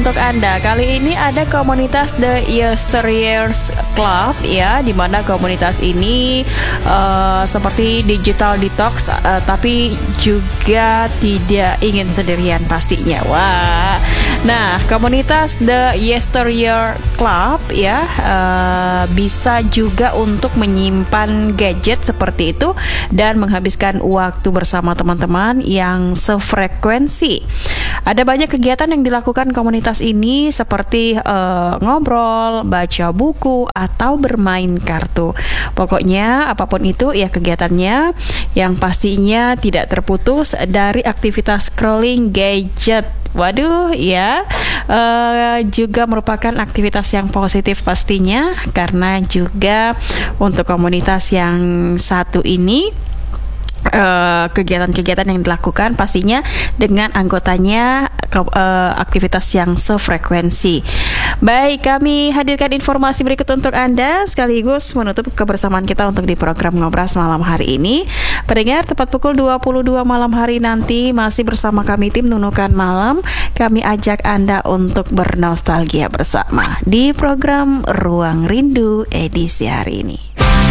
untuk Anda. Kali ini ada komunitas The Yesteryears Club ya, di mana komunitas ini seperti digital detox, tapi juga tidak ingin sendirian pastinya. Wah. Nah, komunitas The Yesteryears Club ya bisa juga untuk menyimpan gadget seperti itu dan menghabiskan waktu bersama teman-teman yang sefrekuensi. Ada banyak kegiatan yang dilakukan komunitas ini seperti ngobrol, baca buku, atau bermain kartu. Pokoknya apapun itu ya kegiatannya, yang pastinya tidak terputus dari aktivitas scrolling gadget. Waduh ya, juga merupakan aktivitas yang positif pastinya, karena juga untuk komunitas yang satu ini kegiatan-kegiatan yang dilakukan pastinya dengan anggotanya aktivitas yang sefrekuensi. Baik, kami hadirkan informasi berikut untuk Anda sekaligus menutup kebersamaan kita untuk di program Ngobras malam hari ini. Pendengar, tepat pukul 22 malam hari nanti masih bersama kami tim Nunukan Malam. Kami ajak Anda untuk bernostalgia bersama di program Ruang Rindu edisi hari ini.